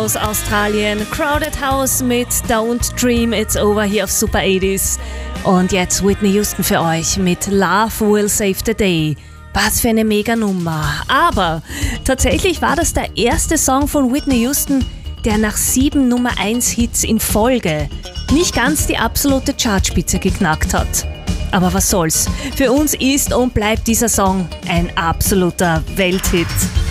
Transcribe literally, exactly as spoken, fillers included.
aus Australien. Crowded House mit Don't Dream It's Over hier auf Super achtziger. Und jetzt Whitney Houston für euch mit Love Will Save the Day. Was für eine Mega-Nummer. Aber tatsächlich war das der erste Song von Whitney Houston, der nach sieben Nummer eins Hits in Folge nicht ganz die absolute Chartspitze geknackt hat. Aber was soll's? Für uns ist und bleibt dieser Song ein absoluter Welthit.